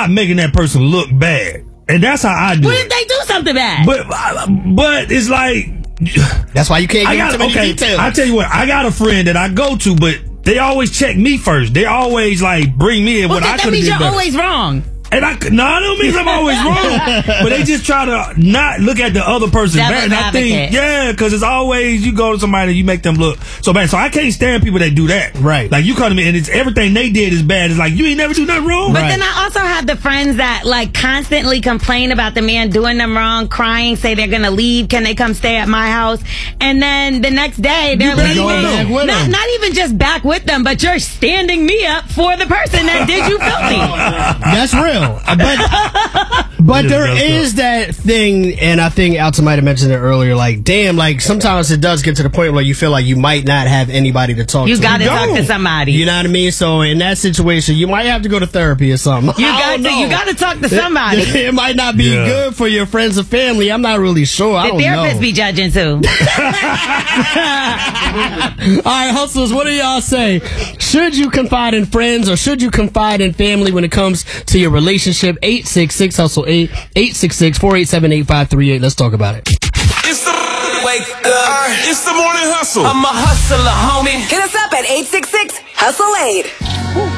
not making that person look bad. And that's how I do What it. if they do something bad? But it's like... That's why you can't get into many details. I tell you what, I got a friend that I go to, but they always check me first. They always like bring me in what I could have done. That means you're better. always wrong. And I don't mean I'm always wrong, but they just try to not look at the other person's bad. And I think, because it's always you go to somebody and you make them look so bad. So I can't stand people that do that. Right. Like you come to me and it's everything they did is bad. It's like you ain't never do nothing wrong. But then I also have the friends that like constantly complain about the man doing them wrong, crying, say they're gonna leave. Can they come stay at my house? And then the next day they're leaving. Not even just back with them, but you're standing me up for the person that did you filthy. That's real. But there is that thing, and I think Alta might have mentioned it earlier, like, damn, like, sometimes it does get to the point where you feel like you might not have anybody to talk to. You gotta talk to somebody. You know what I mean? So in that situation, you might have to go to therapy or something. You gotta talk to somebody. It might not be good for your friends or family. I'm not really sure. I don't know. The therapists be judging too. All right, hustlers, what do y'all say? Should you confide in friends or should you confide in family when it comes to your relationship? 866-HUSTLE-8, 866-487-8538. Let's talk about it. It's the wake up. It's the morning hustle. I'm a hustler, homie. Hit us up at 866-HUSTLE-8.